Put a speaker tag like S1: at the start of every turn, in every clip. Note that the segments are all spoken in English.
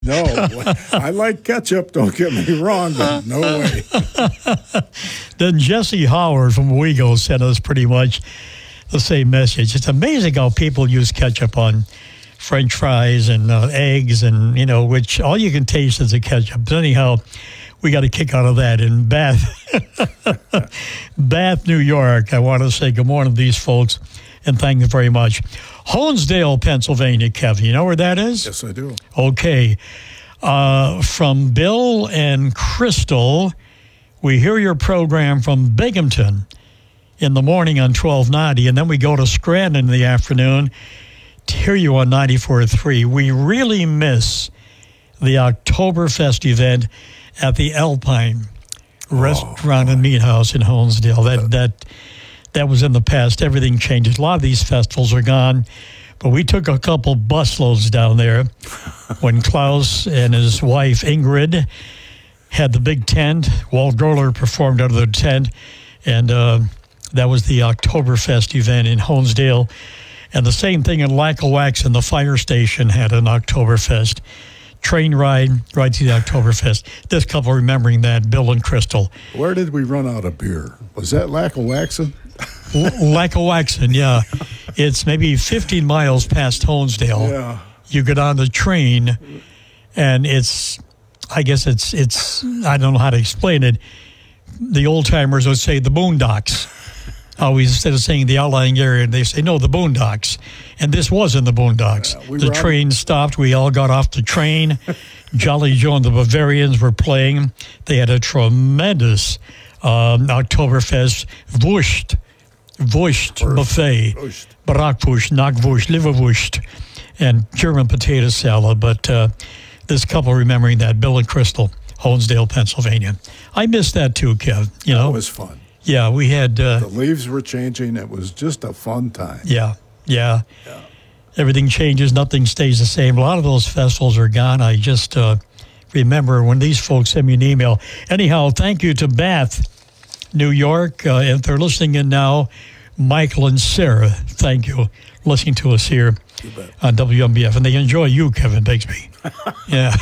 S1: No, I like ketchup, don't get me wrong, but no way.
S2: Then Jesse Howard from Wego sent us pretty much the same message. It's amazing how people use ketchup on French fries and eggs and, which all you can taste is the ketchup. But anyhow, we got a kick out of that. In Bath, New York, I want to say good morning to these folks and thank you very much. Honesdale, Pennsylvania, Kevin. You know where that is?
S1: Yes, I do.
S2: Okay. From Bill and Crystal, we hear your program from Binghamton in the morning on 1290, and then we go to Scranton in the afternoon to hear you on 94.3. We really miss the Oktoberfest event at the Alpine Restaurant and Meat House in Honesdale. That was in the past. Everything changes. A lot of these festivals are gone. But we took a couple busloads down there when Klaus and his wife Ingrid had the big tent. Walt Goerler performed out of the tent. And that was the Oktoberfest event in Honesdale. And the same thing in Lackawaxen. The fire station had an Oktoberfest train ride right to the Oktoberfest. This couple remembering that, Bill and Crystal.
S1: Where did we run out of beer? Was that Lackawaxen?
S2: Lackawaxen, yeah. It's maybe 15 miles past Honesdale.
S1: Yeah.
S2: You get on the train, and I guess it's I don't know how to explain it. The old-timers would say the boondocks. Always, instead of saying the outlying area, they say, no, the boondocks. And this was in the boondocks. The train stopped. We all got off the train. Jolly Joe and the Bavarians were playing. They had a tremendous Oktoberfest Wurst buffet. Bratwurst, Knackwurst, Leberwurst, and German potato salad. But this couple remembering that, Bill and Crystal, Honesdale, Pennsylvania. I missed that too, Kev.
S1: That was fun.
S2: Yeah, we had...
S1: the leaves were changing. It was just a fun time.
S2: Yeah. Everything changes. Nothing stays the same. A lot of those festivals are gone. I just remember when these folks sent me an email. Anyhow, thank you to Bath, New York. If they're listening in now, Michael and Sarah, thank you. Listening to us here on WMBF. And they enjoy you, Kevin Bigsby. Yeah.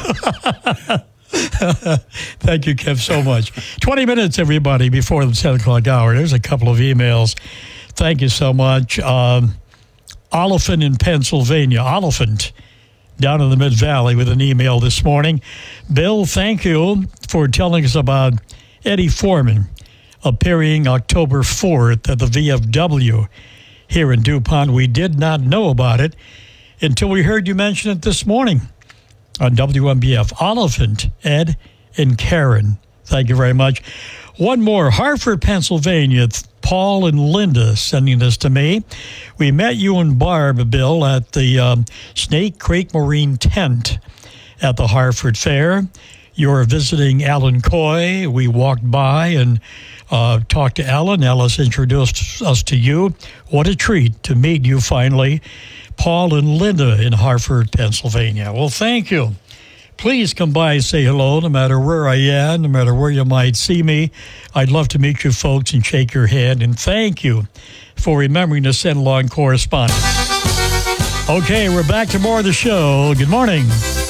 S2: Thank you, Kev, so much. 20 minutes, everybody, before the 10 o'clock hour. There's a couple of emails. Thank you so much. Oliphant in Pennsylvania. Oliphant down in the Mid-Valley with an email this morning. Bill, thank you for telling us about Eddie Foreman appearing October 4th at the VFW here in DuPont. We did not know about it until we heard you mention it this morning on WMBF. Oliphant, Ed, and Karen. Thank you very much. One more. Hartford, Pennsylvania. Paul and Linda sending this to me. We met you and Barb, Bill, at the Snake Creek Marine Tent at the Hartford Fair. You were visiting Alan Coy. We walked by and talked to Alan. Alice introduced us to you. What a treat to meet you finally. Paul and Linda in Hartford, Pennsylvania. Well, thank you. Please come by and say hello, no matter where I am, no matter where you might see me. I'd love to meet you folks and shake your hand. And thank you for remembering to send along correspondence. Okay, we're back to more of the show. Good morning.